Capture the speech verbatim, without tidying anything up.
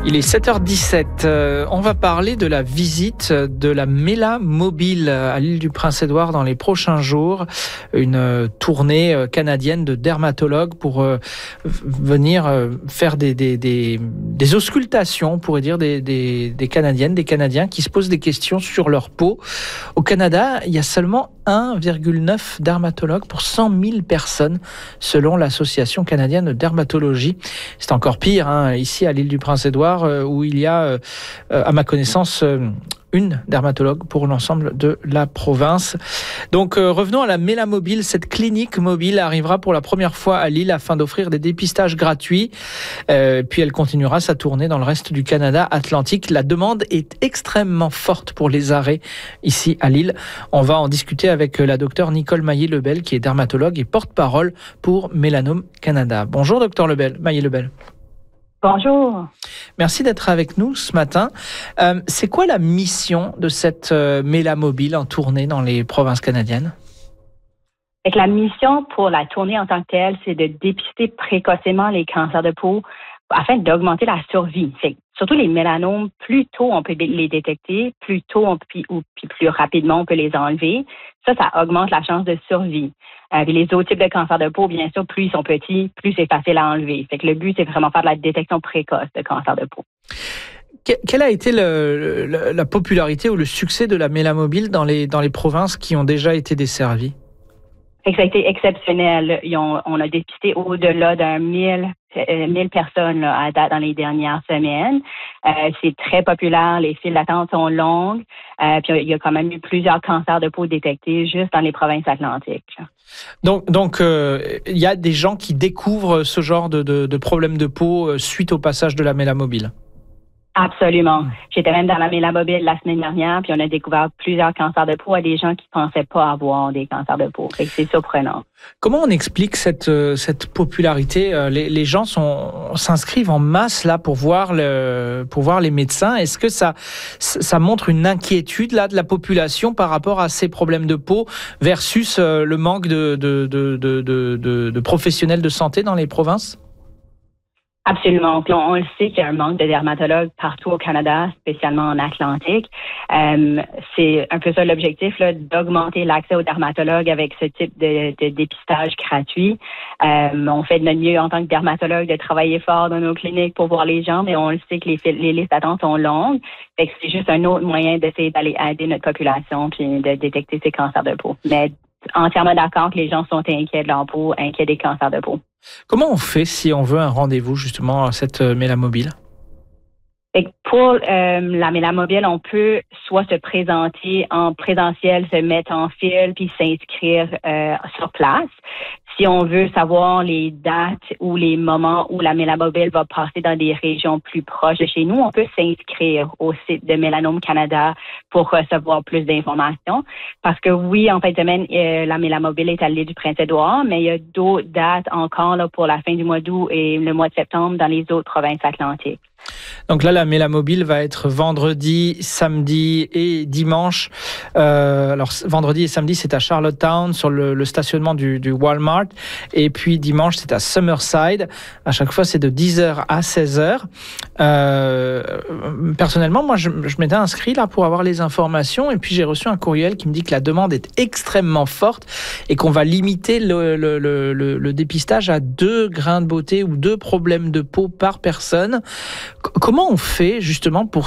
Il est sept heures dix-sept. Euh, on va parler de la visite de la Mela Mobile à l'île du Prince-Édouard dans les prochains jours. Une euh, tournée canadienne de dermatologues pour euh, venir euh, faire des, des, des, des auscultations, on pourrait dire, des, des, des Canadiennes, des Canadiens qui se posent des questions sur leur peau. Au Canada, il y a seulement un virgule neuf dermatologues pour cent mille personnes, selon l'Association canadienne de dermatologie. C'est encore pire, hein, ici à l'île du Prince-Édouard, où il y a, euh, à ma connaissance, euh, une dermatologue pour l'ensemble de la province. Donc euh, revenons à la Mela Mobile. Cette clinique mobile arrivera pour la première fois à Lille afin d'offrir des dépistages gratuits. Euh, puis elle continuera sa tournée dans le reste du Canada atlantique. La demande est extrêmement forte pour les arrêts ici à Lille. On va en discuter avec la docteure Nicole Maillé-Lebel, qui est dermatologue et porte-parole pour Mélanome Canada. Bonjour docteur Lebel, Maillé-Lebel. Bonjour. Merci d'être avec nous ce matin. Euh, c'est quoi la mission de cette euh, Mela Mobile en tournée dans les provinces canadiennes? Fait que la mission pour la tournée en tant que telle, c'est de dépister précocement les cancers de peau afin d'augmenter la survie. Fait que surtout les mélanomes, plus tôt on peut les détecter, plus tôt on peut, ou puis plus rapidement on peut les enlever. Ça, ça augmente la chance de survie. Euh, les autres types de cancers de peau, bien sûr, plus ils sont petits, plus c'est facile à enlever. Fait que le but, c'est vraiment faire de la détection précoce de cancer de peau. Quelle a été le, le, la popularité ou le succès de la Mela Mobile dans les, dans les provinces qui ont déjà été desservies? Fait que ça a été exceptionnel. Ils ont, on a dépisté au-delà d'un mille, euh, mille personnes là, à date dans les dernières semaines. Euh, c'est très populaire. Les files d'attente sont longues. Euh, puis il y a quand même eu plusieurs cancers de peau détectés juste dans les provinces atlantiques. Là. Donc, donc euh, il y a des gens qui découvrent ce genre de, de, de problèmes de peau suite au passage de la Mela Mobile. Absolument. J'étais même dans la Mela Mobile la semaine dernière, puis on a découvert plusieurs cancers de peau à des gens qui ne pensaient pas avoir des cancers de peau. Fait que c'est surprenant. Comment on explique cette, cette popularité? Les, les gens sont, s'inscrivent en masse là pour voir, le, pour voir les médecins. Est-ce que ça, ça montre une inquiétude là, de la population par rapport à ces problèmes de peau versus le manque de, de, de, de, de, de, de professionnels de santé dans les provinces? Absolument. On, on le sait qu'il y a un manque de dermatologues partout au Canada, spécialement en Atlantique. Euh, c'est un peu ça l'objectif, là, d'augmenter l'accès aux dermatologues avec ce type de, de dépistage gratuit. Euh, on fait de notre mieux en tant que dermatologue de travailler fort dans nos cliniques pour voir les gens, mais on le sait que les, les listes d'attente sont longues. Fait que c'est juste un autre moyen d'essayer d'aller aider notre population puis de détecter ces cancers de peau. Mais entièrement d'accord que les gens sont inquiets de leur peau, inquiets des cancers de peau. Comment on fait si on veut un rendez-vous justement à cette Mela Mobile? Pour euh, la Mela Mobile, on peut soit se présenter en présentiel, se mettre en file puis s'inscrire euh, sur place. Si on veut savoir les dates ou les moments où la Mela Mobile va passer dans des régions plus proches de chez nous, on peut s'inscrire au site de Mélanome Canada pour recevoir plus d'informations. Parce que oui, en fin de semaine, euh, la Mela Mobile est à l'île du Prince-Édouard, mais il y a d'autres dates encore là, pour la fin du mois d'août et le mois de septembre dans les autres provinces atlantiques. Donc là, la Mela Mobile va être vendredi, samedi et dimanche. Euh, alors, vendredi et samedi, c'est à Charlottetown, sur le, le stationnement du, du Walmart. Et puis, dimanche, c'est à Summerside. À chaque fois, c'est de dix heures à seize heures. Euh, personnellement, moi, je, je m'étais inscrit là pour avoir les informations. Et puis, j'ai reçu un courriel qui me dit que la demande est extrêmement forte et qu'on va limiter le, le, le, le, le dépistage à deux grains de beauté ou deux problèmes de peau par personne. Comment on fait justement pour